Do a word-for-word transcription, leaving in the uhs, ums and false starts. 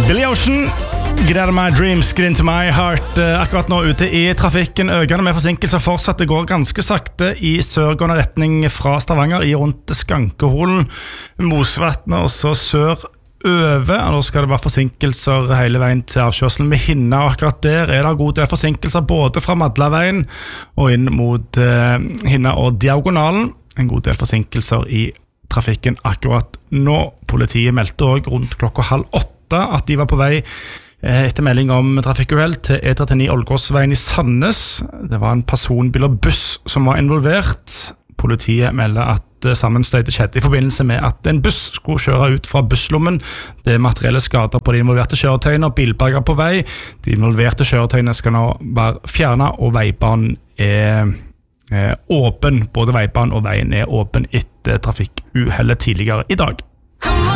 Billy Ocean, Get Out of My Dreams, Get Into My Heart. Akkurat nå ute i trafikken, økende med forsinkelser fortsatt. Det går ganske sakte i sørgående retning fra Stavanger, i rundt Skankeholen, Mosvatnet, og så sør over, og da skal det være forsinkelser hele veien til avkjørselen med Hinna, og akkurat der er det god del forsinkelser både fra Madlaveien og inn mot uh, Hinna og Diagonalen. En god del forsinkelser i trafikken akkurat nå. Politiet meldte også rundt klokka halv åtte at de var på vei eh, etter melding om trafikkuhell til E trettini Ålgårdsveien i Sandnes. Det var en personbil og buss som var involvert. Politiet melder at sammenstøytet skjedde i forbindelse med at en buss skulle kjøre ut fra busslommen. Det er materielle skader på de involverte kjøretøyene og bilberger på vei. De involverte kjøretøyene skal nå være fjernet, og veibanen er eh, åpen. Både veibanen og veien er åpen etter trafikkuhellet tidligere i dag. Come on!